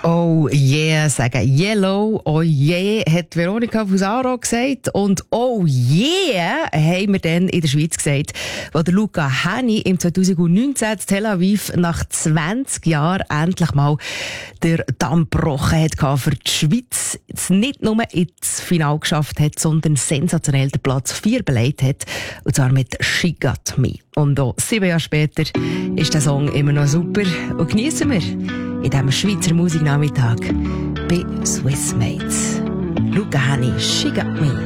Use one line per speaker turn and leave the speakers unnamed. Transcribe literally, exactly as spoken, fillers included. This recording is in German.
Oh yeah, sagen Yellow, oh yeah, hat Veronika Fusaro gesagt. Und oh yeah, haben wir dann in der Schweiz gesagt, wo der Luca Hänni im zwanzig neunzehn in Tel Aviv nach zwanzig Jahren endlich mal der Damm gebrochen hat für die Schweiz. Es nicht nur ins Finale geschafft hat, sondern sensationell den Platz vier belegt hat. Und zwar mit She Got Me. Und auch sieben Jahre später ist der Song immer noch super. Und geniessen wir in diesem Schweizer Musiknachmittag bei Swiss Mates. Luca Hänni, She Got Me.